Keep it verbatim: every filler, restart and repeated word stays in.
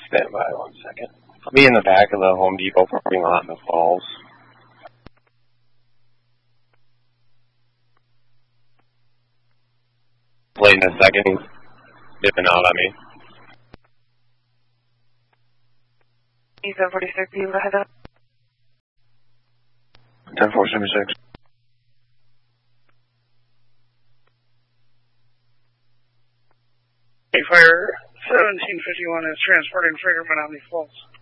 Stand by one second. I'll be in the back of the Home Depot parking lot in the Falls. Late in a second, dipping out on me. seven forty-six, you go ahead up. ten four seventy-six. Fire seventeen fifty-one is transporting freighter Menominee Falls.